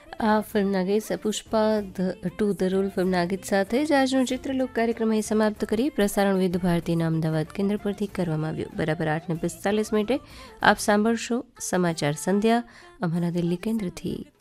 આ ફિલ્મના ગીત પુષ્પા ટુ ધ રૂલ ફિલ્મના ગીત સાથે જ આજનો ચિત્રલોક કાર્યક્રમ અહીં સમાપ્ત કરી. પ્રસારણ વિવિધ ભારતીના અમદાવાદ કેન્દ્ર પરથી કરવામાં આવ્યું. બરાબર 8:45 આપ સાંભળશો સમાચાર સંધ્યા અમારા દિલ્હી કેન્દ્રથી.